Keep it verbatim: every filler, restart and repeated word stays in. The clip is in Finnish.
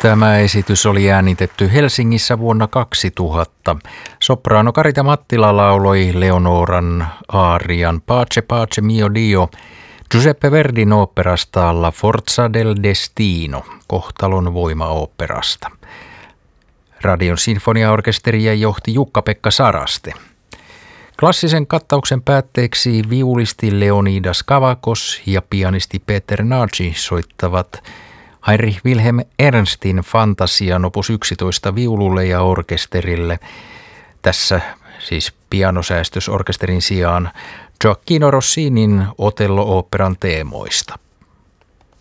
Tämä esitys oli äänitetty Helsingissä vuonna kaksituhatta. Sopraano Karita Mattila lauloi Leonoran aarian Pace Pace Mio Dio Giuseppe Verdin oopperasta La Forza del Destino, kohtalon voimaoopperasta. Radion sinfoniaorkesteria johti Jukka-Pekka Saraste. Klassisen kattauksen päätteeksi viulisti Leonidas Kavakos ja pianisti Peter Nagy soittavat Heinrich Wilhelm Ernstin Fantasian opus yksitoista viululle ja orkesterille. Tässä siis pianosäästösorkesterin sijaan Gioacchino Rossinin Otello-oopperan teemoista.